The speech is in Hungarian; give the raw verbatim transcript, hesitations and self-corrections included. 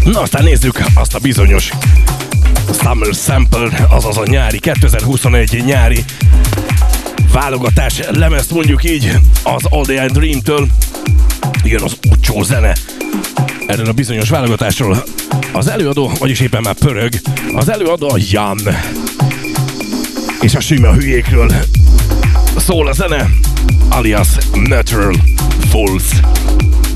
Na aztán nézzük azt a bizonyos Summer Sample, azaz a nyári, kétezer-huszonegy nyári válogatás lemezt, mondjuk így, az All The I Dream-től jön az utcsó zene. Erről a bizonyos válogatásról az előadó, vagyis éppen már pörög, az előadó a Jan. És a sima hülyékről szól a zene, alias Natural Fools.